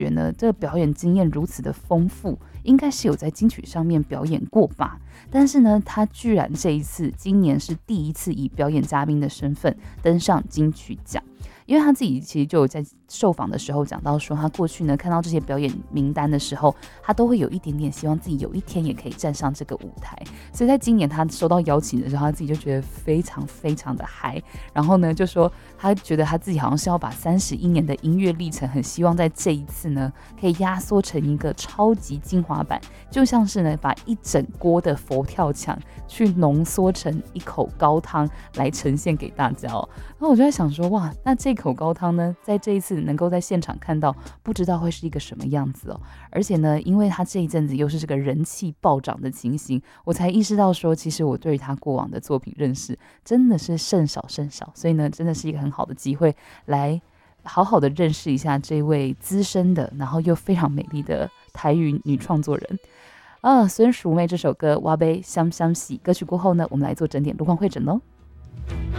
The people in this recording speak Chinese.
觉呢，这个表演经验如此的丰富，应该是有在金曲上面表演过吧。但是呢，他居然这一次今年是第一次以表演嘉宾的身份登上金曲奖。因为他自己其实就有在受访的时候讲到说，他过去呢看到这些表演名单的时候，他都会有一点点希望自己有一天也可以站上这个舞台。所以在今年他收到邀请的时候，他自己就觉得非常非常的嗨。然后呢，就说他觉得他自己好像是要把31年的音乐历程，很希望在这一次呢可以压缩成一个超级精华版，就像是呢把一整锅的佛跳墙去浓缩成一口高汤来呈现给大家哦。然后我就在想说，哇，那这口高汤呢，在这一次能够在现场看到，不知道会是一个什么样子哦。而且呢，因为他这一阵子又是这个人气暴涨的情形，我才意识到说，其实我对于他过往的作品认识真的是甚少甚少，所以呢，真的是一个很好的机会来好好的认识一下这位资深的，然后又非常美丽的台语女创作人。孙淑妹这首歌《哇呗香香喜》歌曲过后呢，我们来做整点路况会诊喽。